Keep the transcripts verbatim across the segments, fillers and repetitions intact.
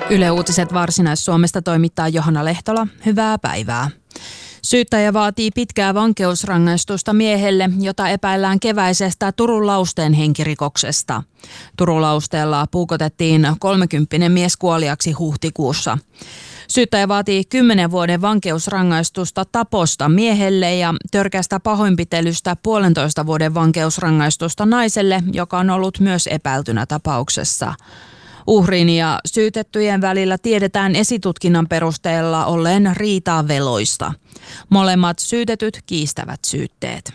Yle Uutiset Varsinais-Suomesta toimittaa Johanna Lehtola. Hyvää päivää. Syyttäjä vaatii pitkää vankeusrangaistusta miehelle, jota epäillään keväisestä Turun Lausteen henkirikoksesta. Turun Lausteella puukotettiin kolmekymppinen mies kuoliaksi huhtikuussa. Syyttäjä vaatii kymmenen vuoden vankeusrangaistusta taposta miehelle ja törkeästä pahoinpitelystä puolentoista vuoden vankeusrangaistusta naiselle, joka on ollut myös epäiltynä tapauksessa. Uhrin ja syytettyjen välillä tiedetään esitutkinnan perusteella olleen riitaa veloista. Molemmat syytetyt kiistävät syytteet.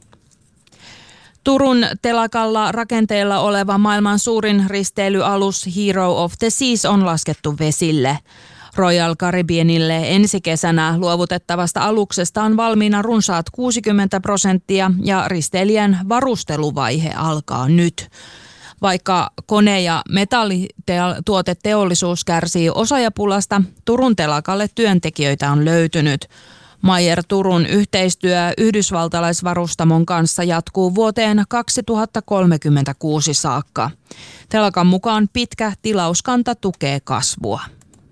Turun telakalla rakenteella oleva maailman suurin risteilyalus Hero of the Seas on laskettu vesille. Royal Caribbeanille ensi kesänä luovutettavasta aluksesta on valmiina runsaat kuusikymmentä prosenttia ja risteilijän varusteluvaihe alkaa nyt. Vaikka kone- ja metallituoteteollisuus kärsii osaajapulasta, Turun telakalle työntekijöitä on löytynyt. Meyer Turun yhteistyö yhdysvaltalaisvarustamon kanssa jatkuu vuoteen kaksituhattakolmekymmentäkuusi saakka. Telakan mukaan pitkä tilauskanta tukee kasvua.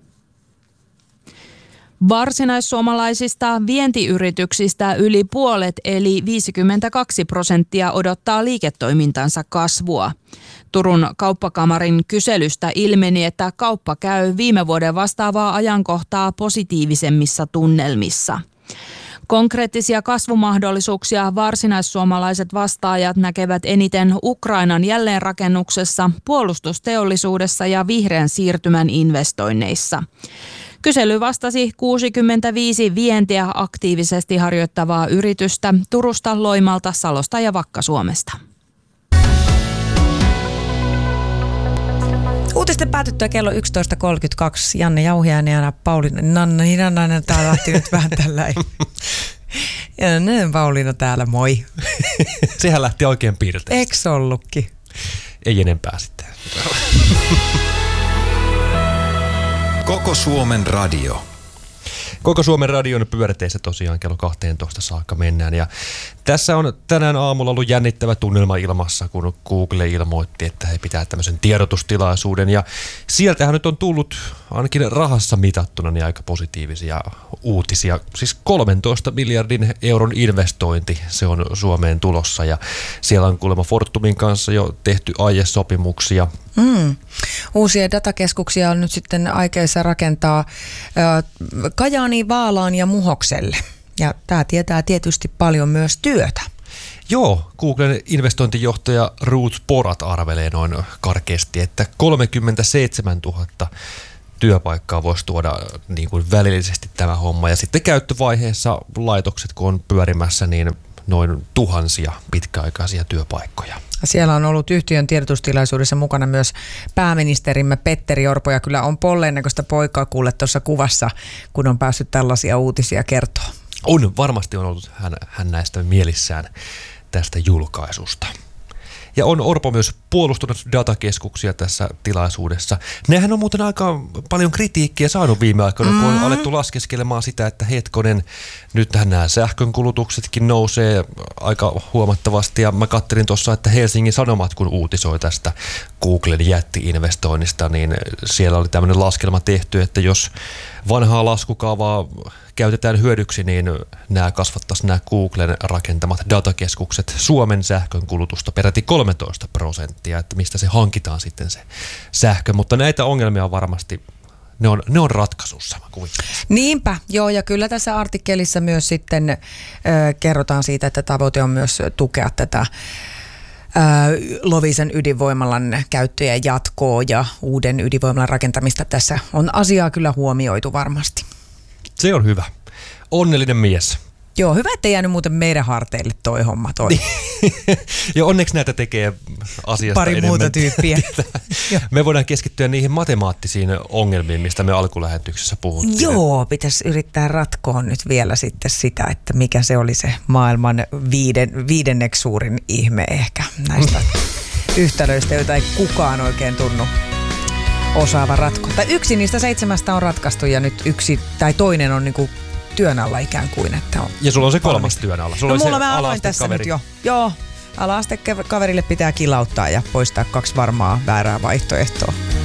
Varsinaissuomalaisista vientiyrityksistä yli puolet eli viisikymmentäkaksi prosenttia odottaa liiketoimintansa kasvua. Turun kauppakamarin kyselystä ilmeni, että kauppa käy viime vuoden vastaavaa ajankohtaa positiivisemmissa tunnelmissa. Konkreettisia kasvumahdollisuuksia varsinaissuomalaiset vastaajat näkevät eniten Ukrainan jälleenrakennuksessa, puolustusteollisuudessa ja vihreän siirtymän investoinneissa. Kysely vastasi kuusikymmentäviisi vientiä aktiivisesti harjoittavaa yritystä Turusta, Loimalta, Salosta ja Vakka-Suomesta. Uutisten päätyttyä kello yksitoista kolmekymmentäkaksi. Janne Jauhiainen ja Pauliina Nanna. Nanna, tää lähti nyt vähän tällä. Ja ne Pauliina täällä, moi. Sehän lähti oikein piirteistä. Eiks ollutkin? Ei enempää sitten. Koko Suomen radio. Koko Suomen radion pyörteissä tosiaan kello kaksitoista saakka mennään. Ja tässä on tänään aamulla ollut jännittävä tunnelma ilmassa, kun Google ilmoitti, että he pitää tämmöisen tiedotustilaisuuden. Ja sieltähän nyt on tullut ainakin rahassa mitattuna niin aika positiivisia uutisia. Siis kolmentoista miljardin euron investointi se on Suomeen tulossa ja siellä on kuulemma Fortumin kanssa jo tehty aiesopimuksia. Mm. Uusia datakeskuksia on nyt sitten aikeissa rakentaa ö, Kajaaniin, Vaalaan ja Muhokselle. Ja tämä tietää tietysti paljon myös työtä. Joo, Googlen investointijohtaja Ruth Porat arvelee noin karkeasti, että kolmekymmentäseitsemäntuhatta työpaikkaa voisi tuoda niin kuin välillisesti tämä homma. Ja sitten käyttövaiheessa laitokset, kun on pyörimässä, niin noin tuhansia pitkäaikaisia työpaikkoja. Siellä on ollut yhtiön tiedotustilaisuudessa mukana myös pääministerimme Petteri Orpo, ja kyllä on polleen näköistä poikaa kuulle tuossa kuvassa, kun on päässyt tällaisia uutisia kertoa. On, varmasti on ollut hän, hän näistä mielissään tästä julkaisusta. Ja on Orpo myös puolustanut datakeskuksia tässä tilaisuudessa. Nehän on muuten aika paljon kritiikkiä saanut viime aikoina, mm. kun on alettu laskeskelemaan sitä, että hetkonen, nyt nämä sähkönkulutuksetkin nousee aika huomattavasti. Ja mä katselin tuossa, että Helsingin Sanomat, kun uutisoi tästä Googlen jätti-investoinnista, niin siellä oli tämmöinen laskelma tehty, että jos vanhaa laskukaavaa käytetään hyödyksi, niin nämä kasvattaisi nämä Googlen rakentamat datakeskukset Suomen sähkönkulutusta peräti kolmetoista prosenttia, että mistä se hankitaan sitten se sähkö. Mutta näitä ongelmia on varmasti, ne on, ne on ratkaisussa, mä kuvittelen. Niinpä, joo, ja kyllä tässä artikkelissa myös sitten äh, kerrotaan siitä, että tavoite on myös tukea tätä äh, Loviisen ydinvoimalan käyttöjen jatkoa ja uuden ydinvoimalan rakentamista. Tässä on asiaa kyllä huomioitu varmasti. Se on hyvä. Onnellinen mies. Joo, hyvä, ettei jäänyt muuten meidän harteille toi homma toi. Ja onneksi näitä tekee asiasta pari enemmän. Muuta tyyppiä. Me voidaan keskittyä niihin matemaattisiin ongelmiin, mistä me alkulähetyksessä puhuttiin. Joo, pitäisi yrittää ratkoa nyt vielä sitten sitä, että mikä se oli se maailman viiden, viidenneksi suurin ihme ehkä näistä yhtälöistä, joita ei kukaan oikein tunnu osaava ratko. Tai yksi niistä seitsemästä on ratkaistu ja nyt yksi tai toinen on niinku työn alla ikään kuin. Että on ja sulla on se kolmas valmista. Työn alla. Sulla no, on mulla se mä aloin tässä kaveri. Nyt jo. Joo, ala-astekaverille pitää kilauttaa ja poistaa kaksi varmaa väärää vaihtoehtoa.